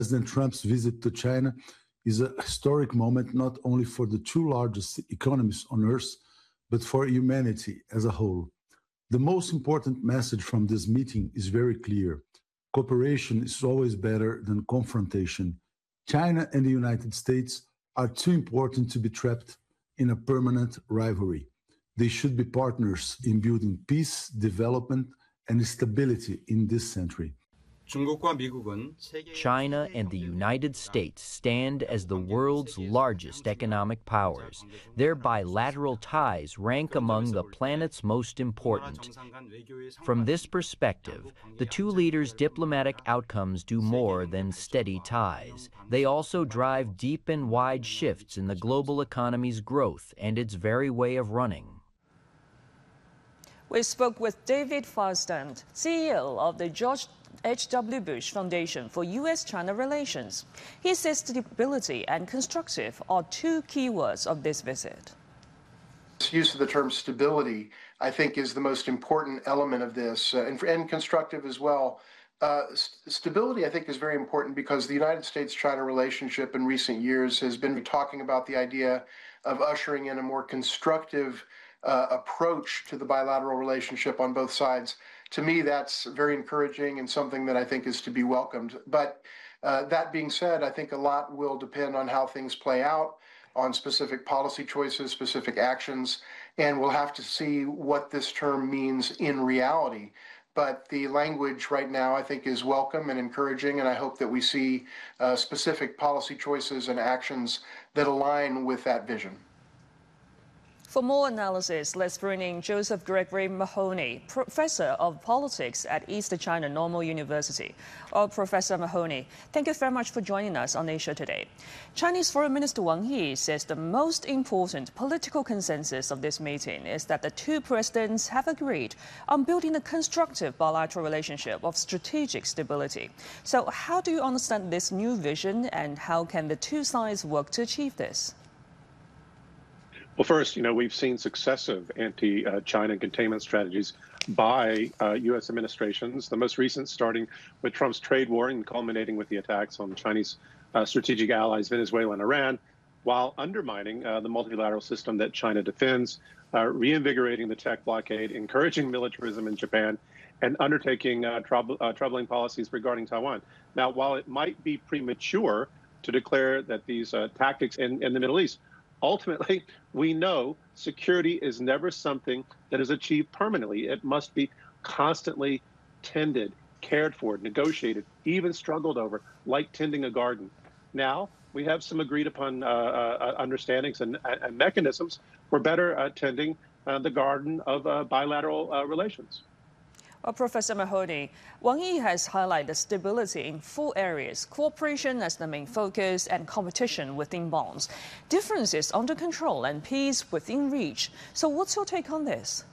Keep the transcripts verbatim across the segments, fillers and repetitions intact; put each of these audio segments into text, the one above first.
President Trump's visit to China is a historic moment not only for the two largest economies on earth, but for humanity as a whole. The most important message from this meeting is very clear. Cooperation is always better than confrontation. China and the United States are too important to be trapped in a permanent rivalry. They should be partners in building peace, development, and stability in this century. China and the United States stand as the world's largest economic powers. Their bilateral ties rank among the planet's most important. From this perspective, the two leaders' diplomatic outcomes do more than steady ties. They also drive deep and wide shifts in the global economy's growth and its very way of running. We spoke with David Fosdant, C E O of the George H W Bush Foundation for U S China Relations. He says stability and constructive are two keywords of this visit. This use of the term stability, I think, is the most important element of this, uh, and, and constructive as well. Uh, st stability, I think, is very important because the United States-China relationship in recent years has been talking about the idea of ushering in a more constructive uh, approach to the bilateral relationship on both sides. To me, that's very encouraging and something that I think is to be welcomed. But uh, that being said, I think a lot will depend on how things play out, on specific policy choices, specific actions, and we'll have to see what this term means in reality. But the language right now, I think, is welcome and encouraging, and I hope that we see uh, specific policy choices and actions that align with that vision. For more analysis, let's bring in Joseph Gregory Mahoney, Professor of Politics at East China Normal University. Oh, Professor Mahoney, thank you very much for joining us on Asia Today. Chinese Foreign Minister Wang Yi says the most important political consensus of this meeting is that the two presidents have agreed on building a constructive bilateral relationship of strategic stability. So how do you understand this new vision, and how can the two sides work to achieve this? Well, first, you know, we've seen successive anti-China containment strategies by uh, U S administrations, the most recent starting with Trump's trade war and culminating with the attacks on Chinese uh, strategic allies, Venezuela and Iran, while undermining uh, the multilateral system that China defends, uh, reinvigorating the tech blockade, encouraging militarism in Japan, and undertaking uh, troub uh, troubling policies regarding Taiwan. Now, while it might be premature to declare that these uh, tactics in, in the Middle East, ultimately, we know security is never something that is achieved permanently. It must be constantly tended, cared for, negotiated, even struggled over, like tending a garden. Now, we have some agreed upon uh, uh, understandings and, uh, and mechanisms for better uh, tending uh, the garden of uh, bilateral uh, relations. Well, Professor Mahoney, Wang Yi has highlighted stability in four areas: cooperation as the main focus and competition within bonds, differences under control and peace within reach. So what's your take on this?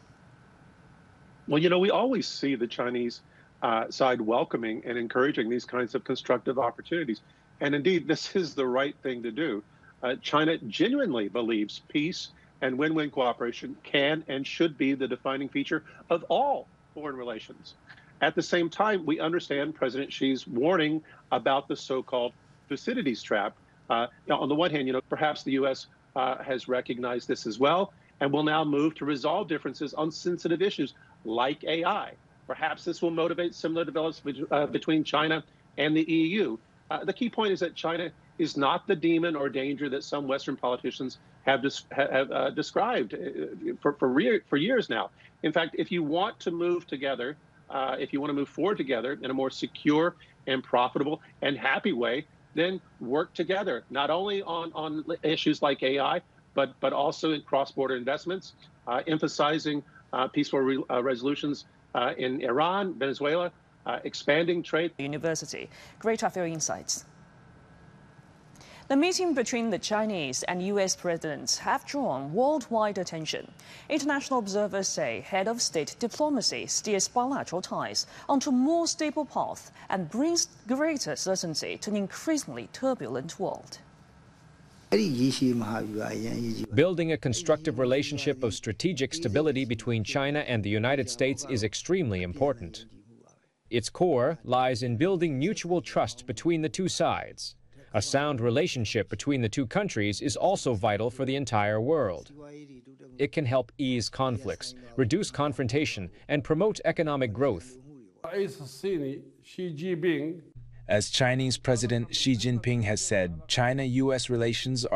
Well, you know, we always see the Chinese uh, side welcoming and encouraging these kinds of constructive opportunities. And indeed, this is the right thing to do. Uh, China genuinely believes peace and win-win cooperation can and should be the defining feature of all foreign relations. At the same time, we understand President Xi's warning about the so-called Thucydides trap. Uh, now, on the one hand, you know, perhaps the U S uh, has recognized this as well and will now move to resolve differences on sensitive issues like A I. Perhaps this will motivate similar developments uh, between China and the E U. Uh, the key point is that China is not the demon or danger that some Western politicians have, dis have uh, described for, for, re for years now. In fact, if you want to move together, uh, if you want to move forward together in a more secure and profitable and happy way, then work together, not only on, on issues like A I, but, but also in cross-border investments, uh, emphasizing uh, peaceful re uh, resolutions uh, in Iran, Venezuela, uh, expanding trade. University, great to have your insights. The meeting between the Chinese and U S presidents have drawn worldwide attention. International observers say head of state diplomacy steers bilateral ties onto a more stable path and brings greater certainty to an increasingly turbulent world. Building a constructive relationship of strategic stability between China and the United States is extremely important. Its core lies in building mutual trust between the two sides. A sound relationship between the two countries is also vital for the entire world. It can help ease conflicts, reduce confrontation, and promote economic growth. As Chinese President Xi Jinping has said, China-U S relations are